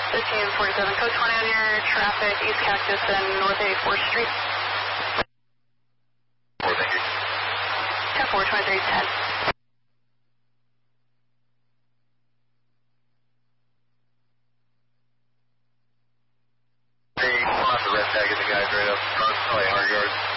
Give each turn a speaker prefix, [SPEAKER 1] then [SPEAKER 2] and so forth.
[SPEAKER 1] 1547, Coach 1 on your traffic, East Cactus and North 84th Street.
[SPEAKER 2] 4, thank you.
[SPEAKER 1] 10-4, 2310.
[SPEAKER 2] Hey, come on the red tag of the guys right up front, probably 100 yards.